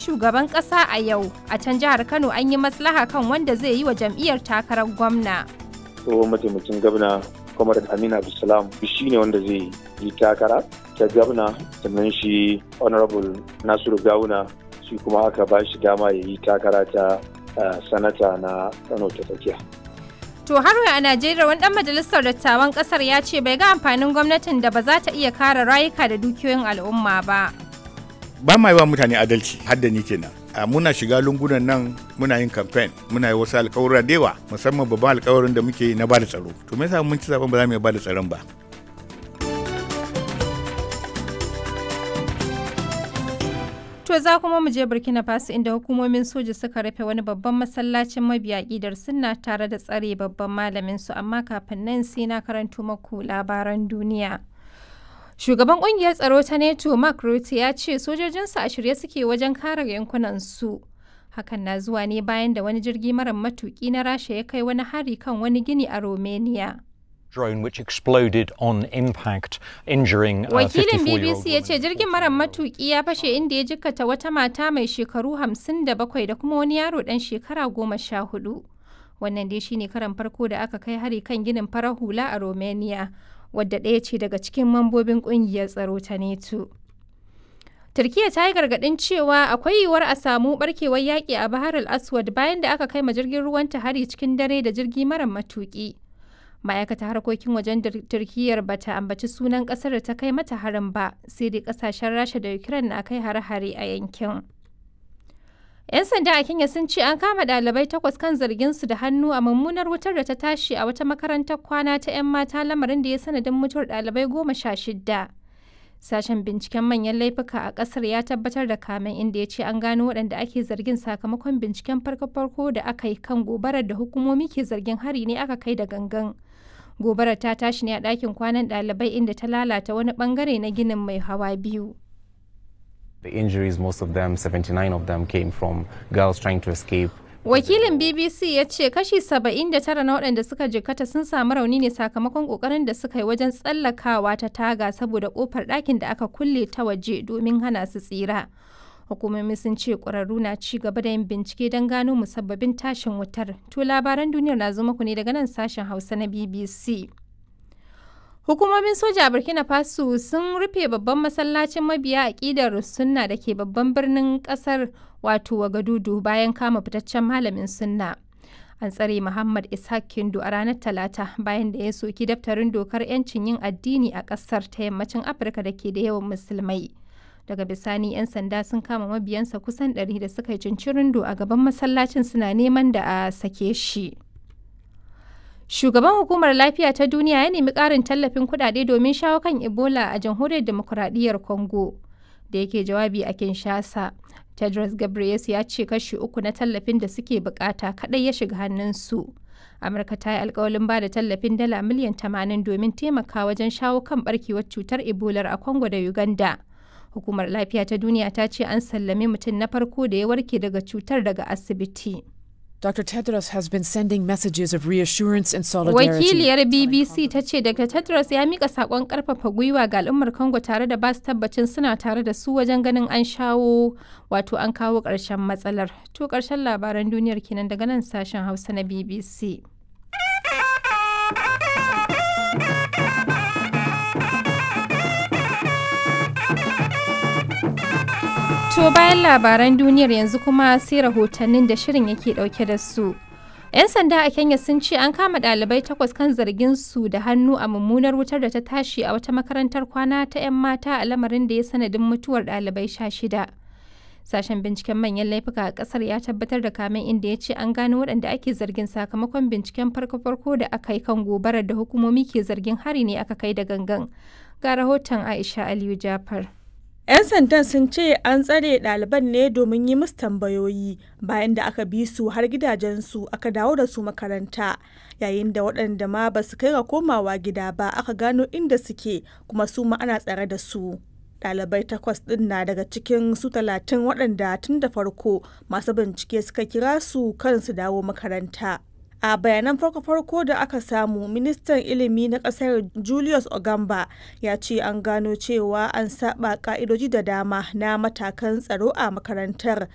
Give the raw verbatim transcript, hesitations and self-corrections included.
shugaban ƙasa a yau. A can jihar Kano an yi maslaha kan wanda zai yi wa jam'iyyar takarar gwamna. Tsohon mataimakin gwamna Kwamar Aminu Abdulsalam shi ne wanda zai yi takara ta gwamna, sannan shi Honorable Nasiru Gawuna shi kuma aka ba shi dama ya yi takara ta sanata na Kano ta tsakiya. To har a Najeriya wani dan majalisar dattawan kasar ya ce bai ga amfanin gwamnatin da ba za ta iya kare rayuka da dukiyoyin al'umma ba. Ba ma yi wa mutane adalci har da ni kenan. Muna shiga lungunan nan muna yin campaign, muna yi wasu alƙawura da yawa, musamman babban alƙawarin da muke yi na bada tsaro. To me yasa mun ci zaben ba za mu iya bada tsaron ba? To za kuma mu je Burkina Faso inda hukumomin soja suka rufe wani babban masallacin mabiya ƙidar sunna tare da tsare babban malamin su, amma kafin nan sai na karanto maku labaran duniya. Shugaban kungiyar tsaro ta NATO Mark Rutte ya ce sojojinsu a shirye suke wajen kare yankunan su. Hakan na zuwa ne bayan da wani jirgi mara matuki na Rasha ya kai wani hari kan wani gini a Romania. Drone which exploded on impact, injuring a Wakilin B B fifty-four-year-old C ya ce jirgin mara matuki ya fashe inda ya jikkata wata mata mai shekaru hamsin da bakwai da kuma wani yaro dan shekara goma sha hudu. Wannan dai shine karan farko da aka kai hari kan ginin farar hula a Romania, wadda ɗaya ce daga cikin mambobin ƙungiyar tsaro ta NATO. Turkiyya ta yi gargaɗin cewa akwai yiwuwar a samu barkewar yaƙi a Bahar al-Aswad bayan da aka kai ma jirgin ruwanta hari cikin dare da jirgi mara matuƙi. Ma'aikatar harkokin wajen Turkiyyar ba ta ambaci sunan ƙasar da ta kai mata harin ba, sai dai ƙasashen Rasha da Ukraine na kai hare-hare a yankin. 'Yan sanda a Kenya sun ce an kama ɗalibai takwas kan zargin su da hannu a mummunar wutar da ta tashi a wata makarantar kwana ta 'yan mata, lamarin da ya sanadin mutuwar ɗalibai goma sha shidda. Sashen binciken manyan laifuka a ƙasar ya tabbatar da kamen, inda ya ce an gano waɗanda ake zargin sakamakon binciken farko-farko da aka yi kan gobarar da hukumomi ke zargin hari ne aka kai da gangan. Gobarar ta tashi ne a ɗakin kwanan ɗalibai inda ta lalata wani ɓangare na ginin mai hawa biyu. The injuries, most of them, seventy-nine of them, came from girls trying to escape. Wakilin B B C ya ce kashi saba'in da tara na waɗanda suka jikkata sun samu rauni ne sakamakon ƙoƙarin da suka yi wajen tsallakawa ta taga saboda ƙofar ɗakin da aka kulle ta waje domin hana su tsira. Hukumomi sun ce ƙwararru na ci gaba da yin bincike don gano musabbabin tashin wutar. To labaran duniyar na zo muku ne daga nan sashen Hausa na B B C. Hukumomin soja a Burkina Faso sun rufe babban masallacin mabiya aƙidar sunna da ke babban birnin ƙasar wato Wagadudu bayan kama fitaccen malamin sunna. An tsare Muhammad Ishaq Kindo a ranar Talata bayan da ya soki daftarin dokar 'yancin yin addini a ƙasar ta yammacin Afirka da ke da yawan musulmai. Daga bisani 'yan sanda sun kama mabiyansa kusan ɗari da suka yi cincirindo a gaban masallacin suna neman da a sake shi. Shugaban Hukumar Lafiya ta Duniya ya nemi ƙarin tallafin kuɗaɗe domin shawo kan Ebola a Jamhuriyar Demokuraɗiyyar Congo. Da yake jawabi a Kinshasa, Tedros Ghebreyesus ya ce kashi uku na tallafin da suke bukata kaɗai ya shiga hannunsu. Amurka ta yi alkawalin ba da tallafin dala miliyan tamanin domin taimaka wajen shawo kan barkewar cutar Ebola a Congo da Uganda. Hukumar Lafiya ta Duniya ta ce an sallami mutum na farko da ya warke daga cutar daga asibiti. Doctor Tedros has been sending messages of reassurance and solidarity. Wakiliyar B B C ta ce Doctor Tedros ya mika sakon karfafa gwiwa ga al'ummar Congo tare da ba su tabbacin suna tare da su wajen ganin an shawo wato an kawo ƙarshen matsalar. To ƙarshen labaran duniyar kenan daga nan sashen Hausa na B B C. To bayan labaran duniyar yanzu kuma sai rahotannin da shirin yake dauke da su. 'Yan sanda a Kenya sun ce an kama ɗalibai takwas kan zargin su da hannu a mummunar wutar da ta tashi a wata makarantar kwana ta 'yan mata a lamarin da ya sanadin mutuwar ɗalibai sha shida. Sashen binciken manyan laifuka a ƙasar ya tabbatar da kamen inda ya ce an gano waɗanda ake zargin sakamakon binciken farko-farko da aka yi kan gobarar da hukumomi ke zargin hari ne aka kai da gangan. Ga rahoton Aisha Aliyu Jafar. 'Yan sandan sun ce an tsare ɗaliban ne domin yi musu tambayoyi bayan da aka bi su har gidajensu aka dawo da su makaranta, yayin da waɗanda ma ba su kai ga komawa gida ba aka gano inda suke kuma su ma ana tsare da su. Ɗalibai takwas ɗin na daga cikin su talatin waɗanda tun da farko masu bincike suka kira su kan su dawo makaranta. A bayanan farko-farko da aka samu, ministan ilimi na kasar Julius Ogamba ya ce an gano cewa an saba ka'idoji da dama na matakan tsaro a makarantar